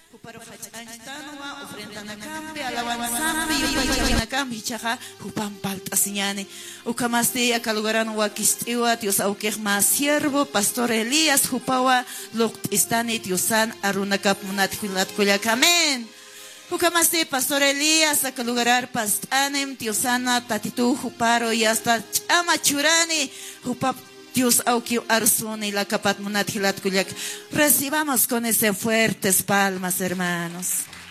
Huparo hach'anchtanuwa ofrendanakampi alawanzampi yupaychaynakampi chaqa hupan palt'asiñani ukamaste akalugaranwa kist'iwa Dios awqij mas siervo Pastor Elías hupawa luqt'istani Diosan arunakap munatkulatkullak amén. Ukamaste Pastor Elías akalugarar past'anim Diosana tatitu huparo y hasta ch'ama churani hupap Dios auki arsuni la capat munathilat kuyak. Recibamos con ese fuertes palmas, hermanos.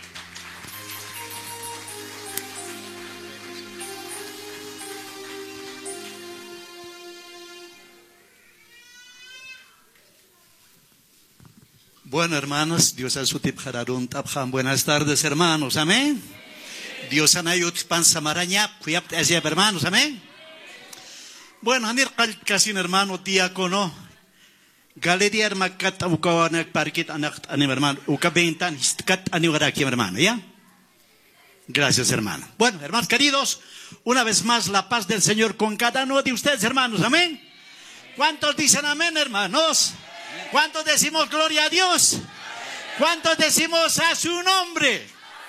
Bueno, hermanos, Dios a su tip hararun tabhan. Buenas tardes, hermanos. Amén. Dios anayut pan samaraña, kuyap azia hermanos. Amén. Bueno, anir casi hermano diácono. Galería hermacat ukawanak parkit anak anim hermano. Ukabentan hiskat aniwaraki hermano, ¿ya? Gracias, hermano. Bueno, hermanos queridos, una vez más la paz del Señor con cada uno de ustedes, hermanos. Amén. ¿Cuántos dicen amén, hermanos? ¿Cuántos decimos gloria a Dios? ¿Cuántos decimos a su nombre?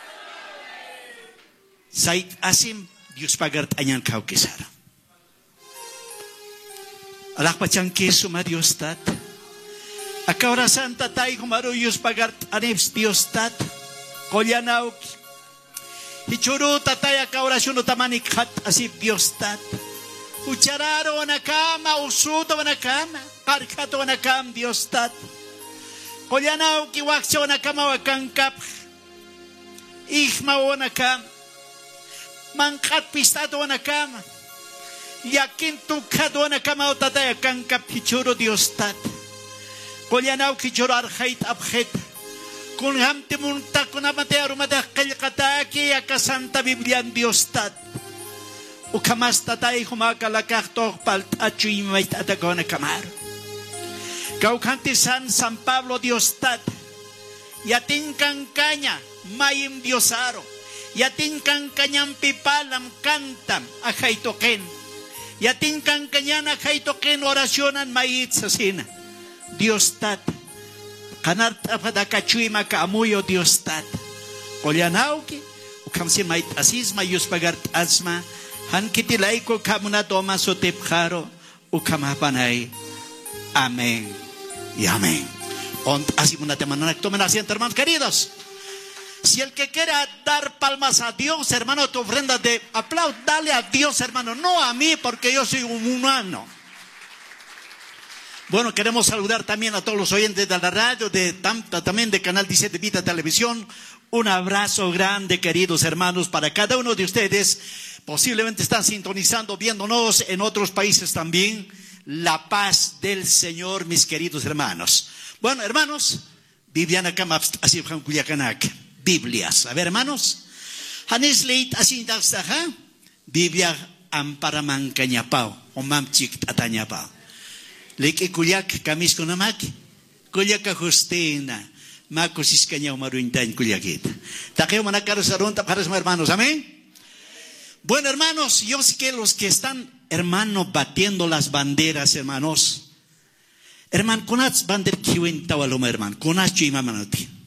Said asim Dios pagart añan kaukisara. Alak pacang kesu Dios tat. Akawra santa tay kumaro Dios pagart aneps Dios tat. Kolyanauk. Hichuru tatay akawra shuno tamanik hat asip Dios tat. Uchararo wanakama usuto wanakama. Karkato wanakam Dios tat. Kolyanauk iwaksa wanakama wakankap. Ihma wanakam. Mangkat pistato wanakama. Yakin tukado na kamao tatay kang kapichuro Dios tat. Kolyanaw kichuro arhait abhet. Kung hamte munta ko na matero madakil kataki akasanta Biblian Dios tat. Ukamas tatay humakalakak tok palt at chuyimait atago na kamar. Kaukanti San Pablo Dios tat. Yatin kang kanya mayim Diosaro. Yatin kang kanyang pipalam kantam akay token. Yatin kang kanyana kay token orasyonan mayit sa sina. Dios tat. Kanarta padakachuy makaamuyo Dios tat. Kolyanaw ki. Ukamsin mayit asis mayus pagart asma. Han kitilay ko kamuna toma so tipkaro. Ukamapanay. Amén. Y amén. Así muna temanak tomen asiento, hermanos queridos. Si el que quiera dar palmas a Dios, hermano, tu ofrenda de aplauso, dale a Dios, hermano, no a mí, porque yo soy un humano. Bueno, queremos saludar también a todos los oyentes de la radio, también de Canal 17 Vida Televisión. Un abrazo grande, queridos hermanos, para cada uno de ustedes. Posiblemente están sintonizando, viéndonos en otros países también. La paz del Señor, mis queridos hermanos. Bueno, hermanos, Viviana Kamaps, así Kuliakanak. Biblias. A ver, hermanos. Hanis leit así daxaja. Biblia amparaman kanyapao. O mamchik tatanyapao. Leki kulyak kamis kunamak. Kulyak Justina. Makusis kanya umaruintan kulyakit. Takeo manakaro sa ronta para los hermanos. Amén. Bueno, hermanos, yo sé que los que están, hermano, batiendo las banderas, hermanos. Hermano, kunats bander kiwin tawaloma, hermano. Kunats chuimamanoti.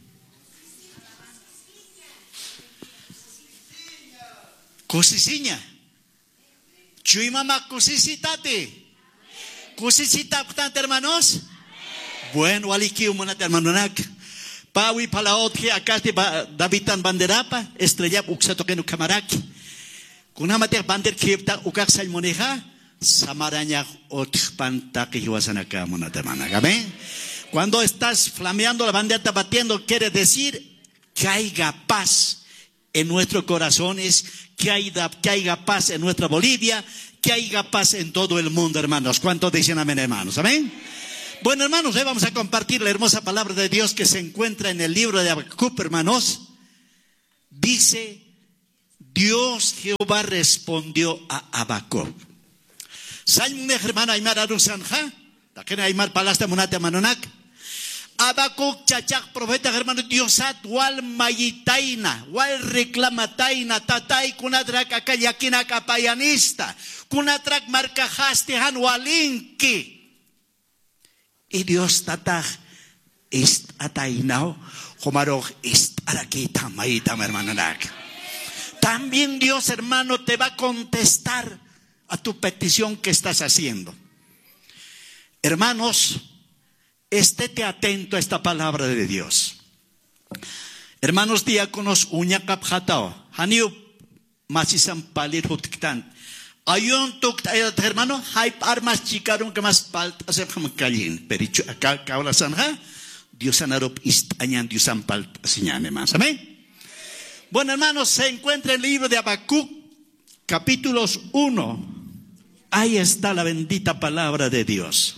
Kusisinya. Chuy mama kusisitate. Kusisita putante, hermanos. Bueno, waliki umunat hermanonak. Pawi palaot que acá te davitan banderapa. Estrella uksato que no camaraki. Kunamate bander kipta ukak salmoneja. Samaraña otpanta que yuasanaka munat hermanak. Amén. Cuando estás flameando la bandera, batiendo, quiere decir que haya paz en nuestros corazones, que haya paz en nuestra Bolivia, que haya paz en todo el mundo, hermanos. ¿Cuántos dicen amén, hermanos? Amén. Bueno, hermanos, hoy vamos a compartir la hermosa palabra de Dios que se encuentra en el libro de Habacuc, hermanos. Dice, Dios Jehová respondió a Habacuc. Salmo hermano Aymar Arusanja, taquena Aymar Palasta Munate Manonak. Habacuc chachak profeta hermano Diosat wal mayitaina wal reclamataina tatay kunadrak akayakina kapayanista kunadrak markahaste han walinki y Dios tatag ist atainao, Jomaroj ist araquita, maita, hermano. También Dios, hermano, te va a contestar a tu petición que estás haciendo. Hermanos, estéte atento a esta palabra de Dios. Hermanos diáconos, uñacap jatao, haniu masisam palir hutkitan. Ayun tuk hermano, hay armas chicaron que más palt hace jamcalin, pero acá cabla sanja, Dios anarop ist añan Dios palt señane más. Amén. Bueno, hermanos, se encuentra el libro de Habacuc, capítulos 1. Ahí está la bendita palabra de Dios.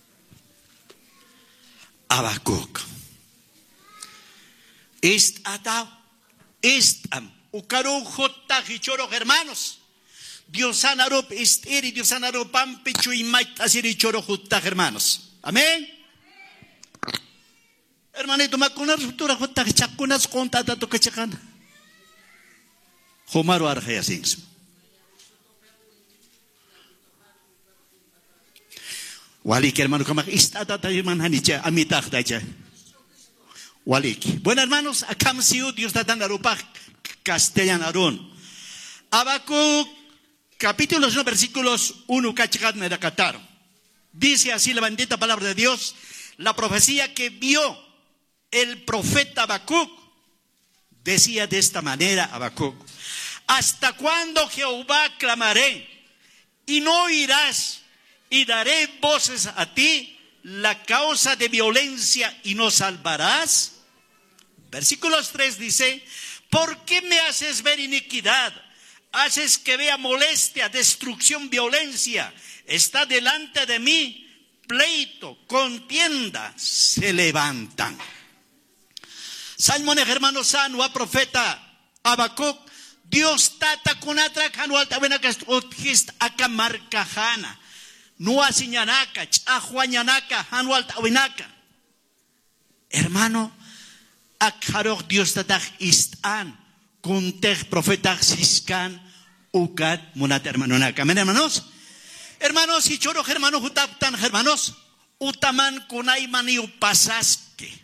Habacuc. Ist atao, ist am. Ukaru jota hichoro, hermanos. Dios anarop ist iri, Dios anarop ampichu y mait asiri choro jota, hermanos. Amén. Hermanito, makunar futura jota chakunas konta tato kachakan. Homaro arjaya sings. Walik, hermano, como está tatayiman hanicha, amitach dacha. Walik. Bueno, hermanos, acá Dios está dando rupa castellano arón. Habacuc, capítulo 1, versículos 1, cachacat merakatar. Dice así la bendita palabra de Dios, la profecía que vio el profeta Habacuc, decía de esta manera Habacuc: ¿hasta cuándo, Jehová, clamaré y no oirás? Y daré voces a ti, la causa de violencia, y no salvarás. Versículos 3 dice: ¿por qué me haces ver iniquidad? Haces que vea molestia, destrucción, violencia. Está delante de mí pleito, contienda, se levantan. Salmón, hermano sano, a profeta Habacuc, Dios tata kunatra kanualta venakas otkist akamarkajana. No asiñanaka, chahuañanaka, hanualta winaka. Hermano, akharok Dios tatach istan, kuntech profeta siskan, ukat munat hermanonaka. Amén, hermanos. Hermanos, y choro hermano hutaptan hermanos, utaman kunay mani upasaske.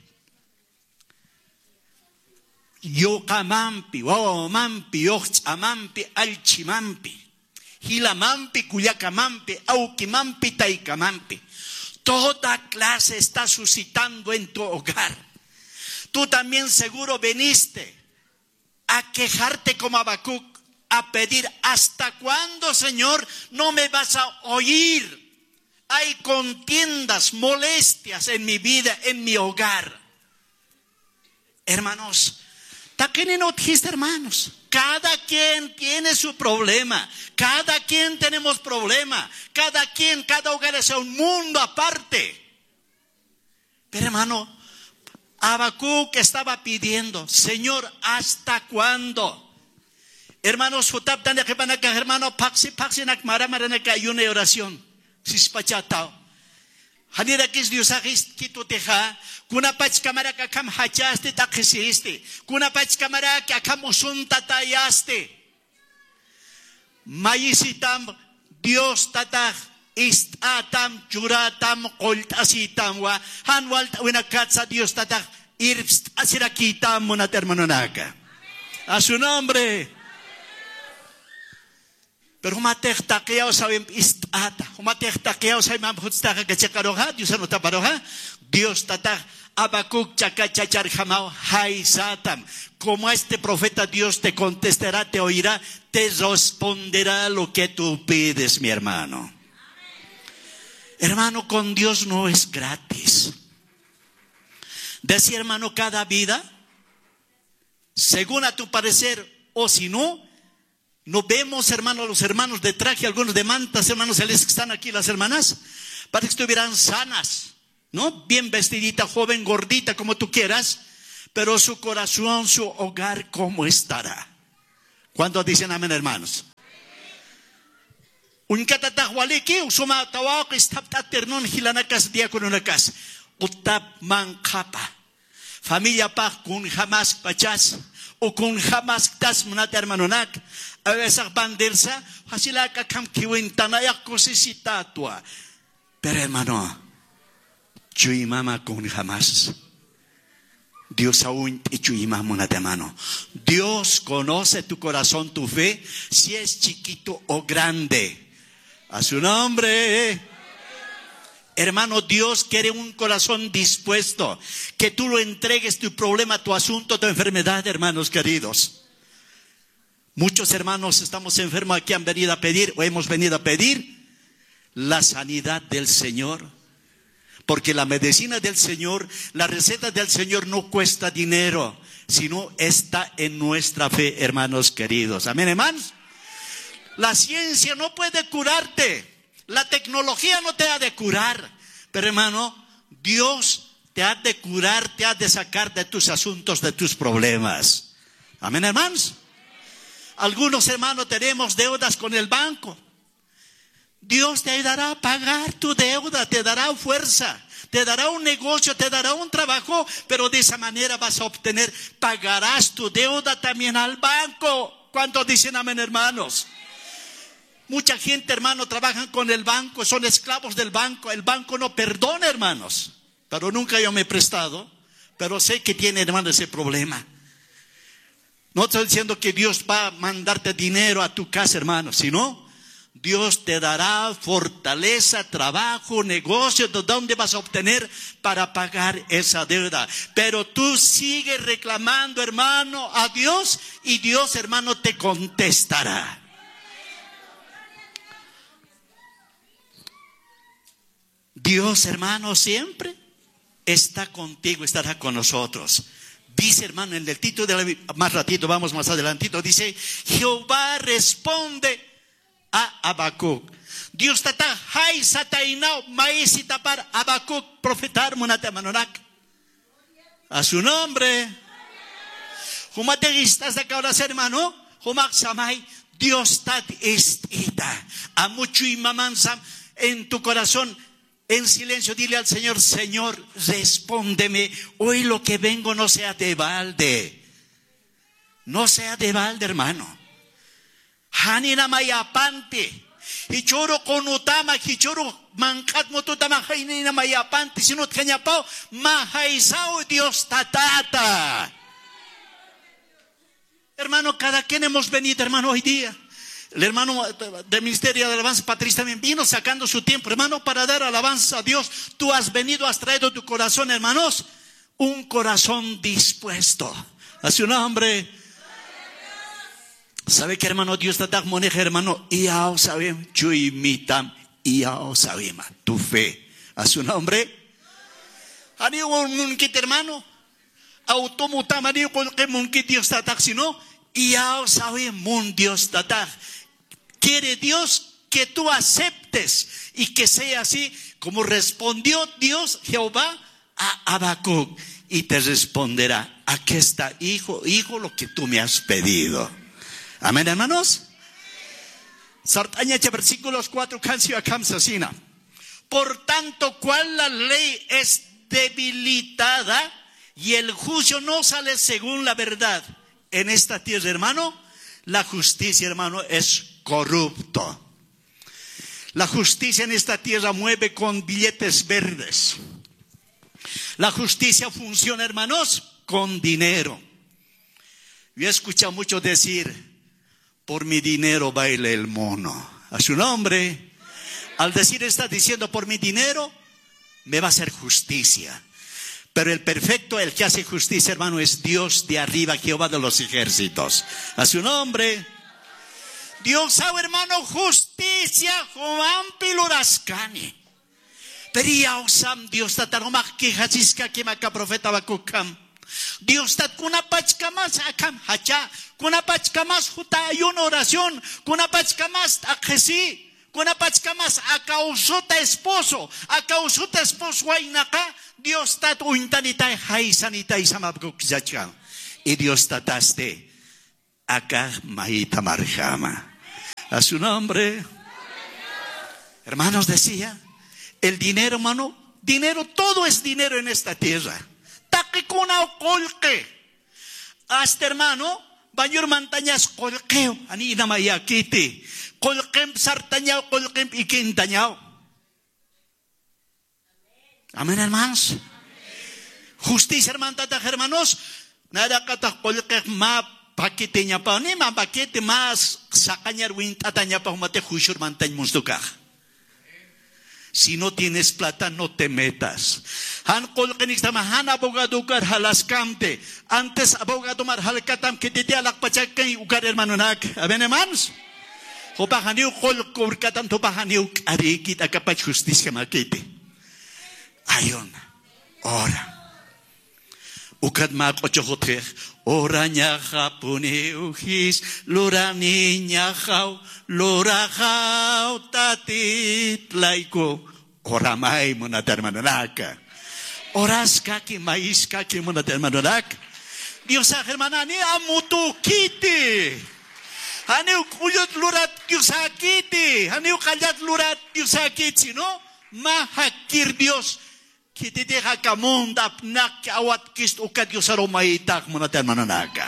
Yokamampi, wawamampi, yoch'amampi, alchimampi. Hilamampi, Cuyacamampi, Auquimampi, Taicamampi. Toda clase está suscitando en tu hogar. Tú también seguro viniste a quejarte como Habacuc, a pedir: ¿hasta cuándo, Señor, no me vas a oír? Hay contiendas, molestias en mi vida, en mi hogar. Hermanos, hermanos, cada quien tiene su problema, cada quien tenemos problema, cada hogar es un mundo aparte. Pero hermano, Habacuc estaba pidiendo: Señor, ¿hasta cuándo? Hermanos, hermano, paxi nakmaramaranaca, hay una oración, sispachatao. Hanira kis Dios agis kituteja, kuna pach kamara ka kam hachaste takhisiste, kuna pach kamara ka kam usunta tayaste. Mayisitam Dios tatah istatam juratam koltasitam wa hanwalt winakatsa Dios tatah irpst asirakitam munat hermanonaka. A su nombre. Pero humatech takeao sabem istata, humatech takeao sabem amhutstaka kachakaroha, Dios anota paroha, Dios tatah Habacuc chakachachar jamao haisatam. Como este profeta, Dios te contestará, te oirá, te responderá lo que tú pides, mi hermano. Hermano, con Dios no es gratis. Decía, hermano, cada vida, según a tu parecer, o si no, no vemos, hermano, los hermanos de traje, algunos de mantas, hermanos celestes que están aquí, las hermanas, para que estuvieran sanas, ¿no? Bien vestidita, joven, gordita, como tú quieras, pero su corazón, su hogar, ¿cómo estará? ¿Cuántos dicen amén, hermanos? Un catatahwaliki, usuma tawak, istaptaternon, hilanakas, diacononakas, utap mankapa, familia pa, kun jamás pachas, o kun jamás tas munat hermanonak, a veces bandersa, hasila ka kam kiwintanayak kusisitatua. Pero hermano, Chuy mama con jamás. Dios aún hecho imamuna de mano. Dios conoce tu corazón, tu fe, si es chiquito o grande. A su nombre. Hermano, Dios quiere un corazón dispuesto, que tú lo entregues tu problema, tu asunto, tu enfermedad, hermanos queridos. Muchos hermanos estamos enfermos aquí, han venido a pedir, o hemos venido a pedir la sanidad del Señor. Porque la medicina del Señor, la receta del Señor no cuesta dinero, sino está en nuestra fe, hermanos queridos. Amén, hermanos. La ciencia no puede curarte. La tecnología no te ha de curar. Pero hermano, Dios te ha de curar, te ha de sacar de tus asuntos, de tus problemas. Amén, hermanos. Algunos hermanos tenemos deudas con el banco. Dios te ayudará a pagar tu deuda, te dará fuerza, te dará un negocio, te dará un trabajo, pero de esa manera vas a obtener, pagarás tu deuda también al banco. ¿Cuántos dicen amén, hermanos? Mucha gente, hermano, trabajan con el banco, son esclavos del banco. El banco no perdona, hermanos. Pero nunca yo me he prestado, pero sé que tiene, hermano, ese problema. No estoy diciendo que Dios va a mandarte dinero a tu casa, hermano, sino Dios te dará fortaleza, trabajo, negocio, de dónde vas a obtener para pagar esa deuda. Pero tú sigues reclamando, hermano, a Dios, y Dios, hermano, te contestará. Dios, hermano, siempre está contigo, estará con nosotros. Dice, hermano, en el título de la, más ratito, vamos más adelantito, dice: Jehová responde a Habacuc. Dios tata hay satainao maesita para Habacuc profetar monate manonak. A su nombre. Humategistas de cabras, hermano. Humak samay. Dios tat estita. A mucho imamanzam en tu corazón. En silencio, dile al Señor: Señor, respóndeme. Hoy lo que vengo no sea de balde. No sea de balde, hermano. Hanina mayapante. Hichoro konutama, hichoro mankat motutama, hanina mayapante. Sinut kanyapao, mahaisao Dios tatata. Hermano, cada quien hemos venido, hermano, hoy día. El hermano del Ministerio de Alabanza, Patricia, también vino sacando su tiempo, hermano, para dar alabanza a Dios. Tú has venido, has traído tu corazón, hermanos, un corazón dispuesto. A su nombre. ¿Sabe qué, hermano? Dios te da moneja, hermano. Y ya sabemos, chuimitam, y ya sabemos, tu fe. A su nombre. Ani un munkit, hermano. Automutam, ani con que munkit Dios te da, sino, y ya sabemos, Dios te da. Quiere Dios que tú aceptes y que sea así como respondió Dios, Jehová, a Habacuc, y te responderá: aquí está, hijo, lo que tú me has pedido. Amén, hermanos. Sartañache versículos 4, cancio a Kamsasina. Por tanto, cual la ley es debilitada y el juicio no sale según la verdad en esta tierra, hermano, la justicia, hermano, es corrupto. La justicia en esta tierra mueve con billetes verdes. La justicia funciona, hermanos, con dinero. Yo he escuchado mucho decir: por mi dinero baila el mono. A su nombre. Al decir, está diciendo: por mi dinero me va a hacer justicia. Pero el perfecto, el que hace justicia, hermano, es Dios de arriba, Jehová de los ejércitos. A su nombre. Dios sabe, hermano, justicia, Juan Pilurascani. Pero ya osam Dios tataromak que hachiska que maca profeta bakukam. Dios tat kuna pachkamas akam hacha, kuna pachkamas jutayun oración, kuna pachkamas akesi. Kuna pachkamas akausuta esposo wainaka. Dios tat uintanitay haisanitay samabkukzacham. Y Dios tataste acá maita marjama. A su nombre. Hermanos, decía, el dinero, hermano, dinero, todo es dinero en esta tierra. Takikuna o colque. Hasta, hermano, bañor montañas colqueo, anina mayakiti. Colquem sartañao, colquem iquintañao. Amén, hermanos. Justicia, hermanos. Nada kata kolkek ma paquete ñapa ni ma paquete más sacañar wintata ñapa humate jushur mantañ mustukaj. Si no tienes plata, no te metas. Han kolkenik tama han abogado kar halaskamte. Antes abogado mar halkatam que te alakpachakay ukar hermanonak. Aben hermanos. Hopahaniu kolkur katam topahaniu arikit akapach justicia makete. Ayon. Ora. Ukad mak ochohotek. Ora ñaja puneujis. Lura niñajau. Lura jau tatit laiko. Ora mai muna termanonaka. Oras kaki mais kaki muna termanonaka. Dios hermanani amutu kiti. Haniu kuyut lurat kiusakiti. Haniu kaljat lurat kiusakiti, no? Mahakir Dios. Kiti deja kamunda nak awat kist ukad Dios aromaitak muna termanonaka.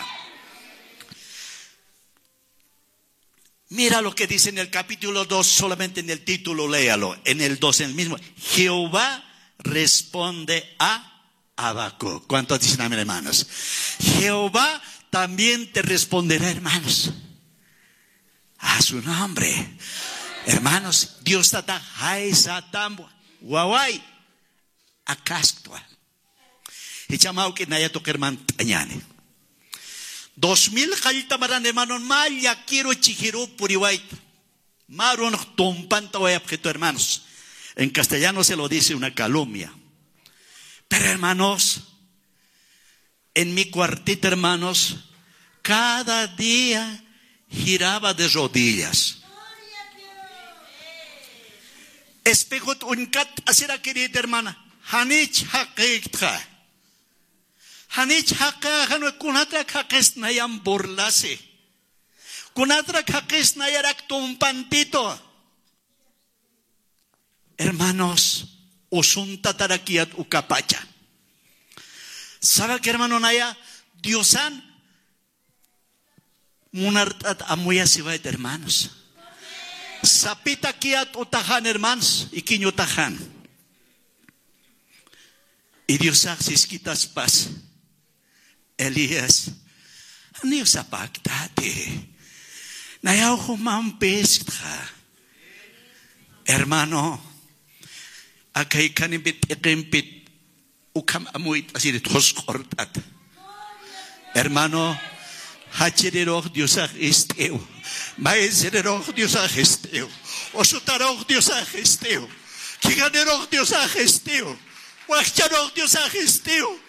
Mira lo que dice en el capítulo 2, solamente en el título, léalo. En el 2, en el mismo. Jehová responde a Habacuc. ¿Cuántos dicen amén, hermanos? Jehová también te responderá, hermanos. A su nombre. Hermanos, Dios está haisatambo. Guawai. Acastua. Y chamao que naya toque hermano tañane. 2000 kaltamaran hermanos maya quiero chihiro puriwait. Maron tompanta objeto hermanos. En castellano se lo dice una calumnia. Pero hermanos, en mi cuartito hermanos, cada día giraba de rodillas. Espejo uncat asira querida hermana. Hanich haqiqta. Hanich haka hanu kunatra kakes nayam burlase. Kunatra kakes nayarak tumpantito. Hermanos, usunta tarakiat ukapacha. ¿Sabe qué hermano naya? Diosan munartat amuya sivait hermanos. Sapita kiat utahan hermanos y quiño tahan. Y Dios axis quitas paz. Elías, niyo sa pagtate. Nayaw humampis ka. Hermano, akay kanibit ikimpit ukam amuit asirit hoskortat. Hermano, hachirirok Dios agisteo. Maizirok Dios agisteo. Osutarok Dios agisteo. Kiganirok Dios agisteo. Wakcharok Dios agisteo.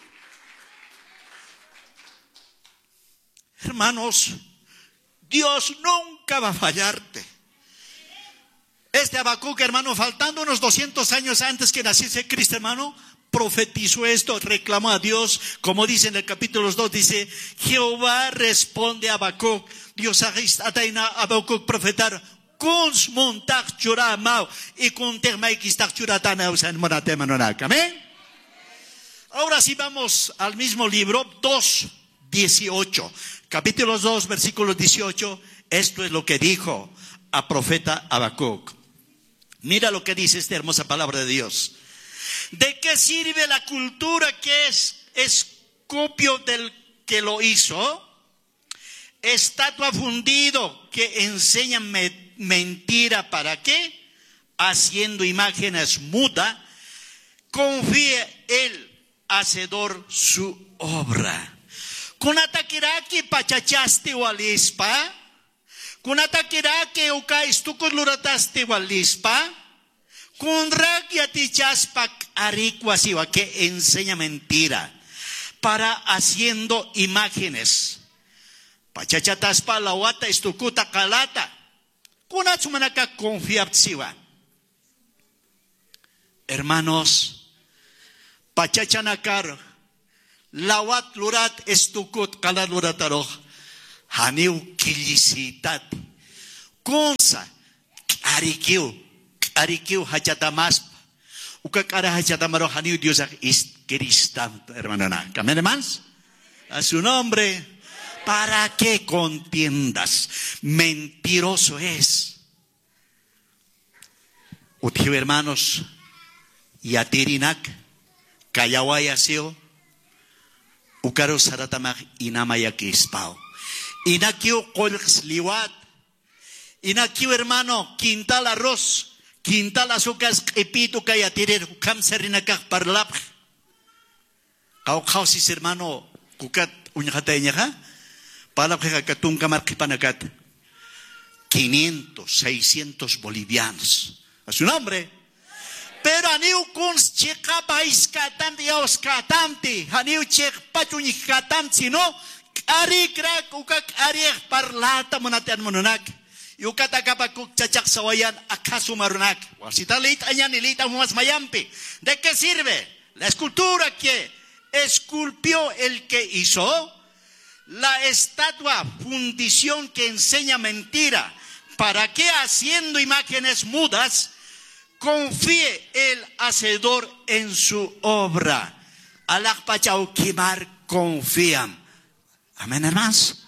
Hermanos, Dios nunca va a fallarte. Este Habacuc, hermano, faltando unos 200 años antes que naciese Cristo, hermano, profetizó esto, reclamó a Dios, como dice en el capítulo 2, dice, Jehová responde a Habacuc. Dios ataina a Habacuc profetar, kuns montak chura mau, y kun termai kistak chura tana usan monate manonak. Amén. Ahora sí vamos al mismo libro, 2:18. Capítulo 2, versículo 18. Esto es lo que dijo a profeta Habacuc. Mira lo que dice esta hermosa palabra de Dios. ¿De qué sirve la cultura que es copio del que lo hizo? Estatua fundido que enseña mentira, ¿para qué? Haciendo imágenes mudas. Confíe el hacedor su obra. Kunata kiraki pachachaste walispa. Kunata kiraki ukaistukos lurataste walispa. Kunrak yatichaspak arikwasiwa, que enseña mentira. Para haciendo imágenes. Pachachataspa lawata istukuta kalata. Kunatsumanaka confiapsiwa. Hermanos, pachachanakar. Lawat lurat estukut kalat lurataroh. Haniu kilisitat. Kunsa arikiu hachatamas. Ukakara hachatamaro haniu Dios is Cristo, hermano. Amén, hermanos. A su nombre. ¿Para qué contiendas? Mentiroso es. Utiyo hermanos. Yatirinak. Kayawayaseo. Ukaro saratamag inamayakispaw. Inakiu kolx liwat. Inakiu hermano, quintal arroz, quintal azúcar, epito kaya tirir, ukam serinakak parlap. Kau si hermano, kukat unyakatay niya ka? Palap kaya katong kamarkipanakat. 500, 600 bolivianos. A su nombre. Pero aniu kuns cheka bais katante yaos katante. Aniu chek pachuny katante no. Ari krak ukak ari parlata monatian mononak. Yukata kapakuk chachak sawayan akasu marunak. Wasita leit añan ilita humas mayampi. ¿De qué sirve? La escultura que esculpió el que hizo. La estatua, fundición que enseña mentira. ¿Para qué haciendo imágenes mudas confíe el hacedor en su obra? Alak pachau kimar confían. Amén, hermanos.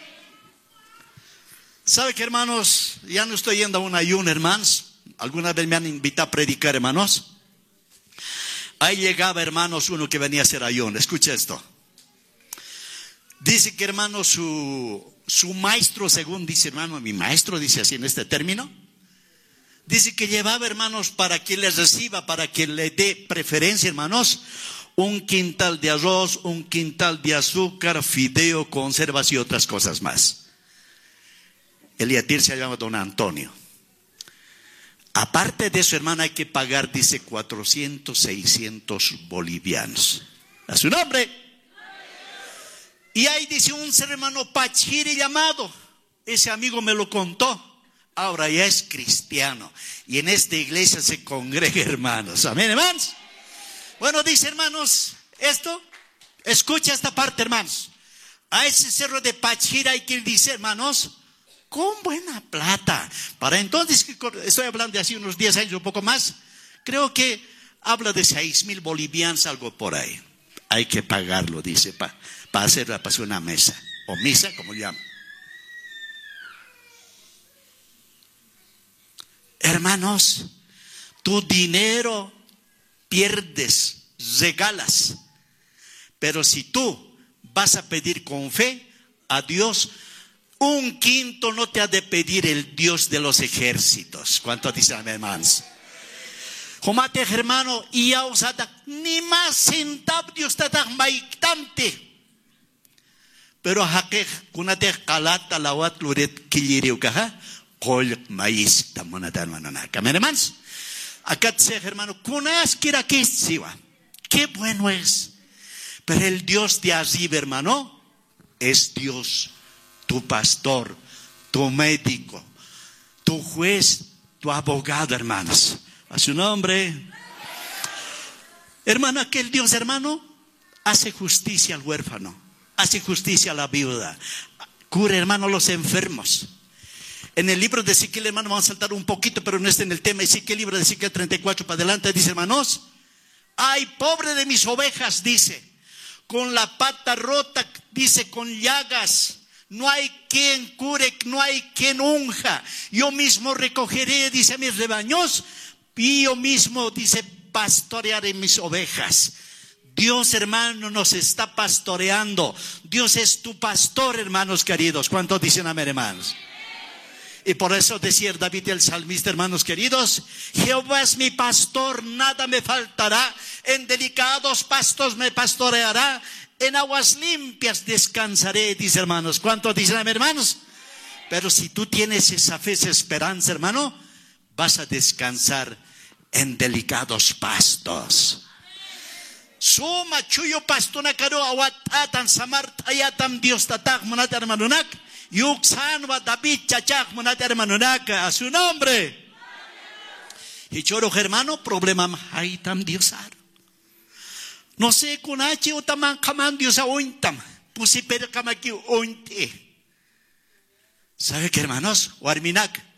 ¿Sabe que, hermanos? Ya no estoy yendo a un ayuno, hermanos. Alguna vez me han invitado a predicar, hermanos. Ahí llegaba, hermanos, uno que venía a hacer ayuno. Escucha esto. Dice que, hermano, su maestro, según dice, hermano, mi maestro dice así en este término, dice que llevaba, hermanos, para que les reciba, para que le dé preferencia, hermanos, un quintal de arroz, un quintal de azúcar, fideo, conservas y otras cosas más. El yatir se llama don Antonio. Aparte de eso, hermano, hay que pagar, dice, 400, 600 bolivianos. A su nombre. Y ahí dice un ser hermano Pachiri llamado. Ese amigo me lo contó. Ahora ya es cristiano. Y en esta iglesia se congrega, hermanos. Amén, hermanos. Bueno, dice, hermanos, esto, escucha esta parte, hermanos. A ese cerro de Pachira hay que ir, dice, hermanos, con buena plata. Para entonces, estoy hablando de hace unos 10 años, un poco más. Creo que habla de 6,000 bolivianos, algo por ahí. Hay que pagarlo, dice, para hacer una mesa. O misa, como llaman. Hermanos, tu dinero pierdes, regalas. Pero si tú vas a pedir con fe a Dios, un quinto no te ha de pedir el Dios de los ejércitos. ¿Cuánto dicen, hermanos? Jomate, hermano, y ya usada ni más centavo Dios te da maitante. Pero jaque kunate kalata lawat luret kiliriu kaha kol maíz tamonata hermano na. ¿Amén, hermanos? Acá te hermano, kunas kira que siwa. Qué bueno es. Pero el Dios de arriba, hermano, es Dios, tu pastor, tu médico, tu juez, tu abogado, hermanos. A su nombre. Hermano, aquel Dios, hermano, hace justicia al huérfano, hace justicia a la viuda, cura, hermano, a los enfermos. En el libro de Ezequiel, hermano, vamos a saltar un poquito, pero no está en el tema. Ezequiel, libro de Ezequiel 34 para adelante, dice, hermanos, ay, pobre de mis ovejas, dice, con la pata rota, dice, con llagas. No hay quien cure, no hay quien unja. Yo mismo recogeré, dice, mis rebaños. Y yo mismo, dice, pastorearé mis ovejas. Dios, hermano, nos está pastoreando. Dios es tu pastor, hermanos queridos. ¿Cuántos dicen amén, hermanos? Y por eso decía David el salmista, hermanos queridos, Jehová es mi pastor, nada me faltará. En delicados pastos me pastoreará. En aguas limpias descansaré, dice, hermanos. ¿Cuántos dicen amén, hermanos? Pero si tú tienes esa fe, esa esperanza, hermano, vas a descansar en delicados pastos. Suma chuyo pastona caro awatatan samartayatam Dios tatak monat hermanonak. Yuksanwa David chachak monat hermanonak. A su nombre. Y choro hermano, problema haitam Diosar. No sé kunachi utaman kaman Dios a ointam. Pusi per kamaki ointe. ¿Sabe qué, hermanos? Warminak.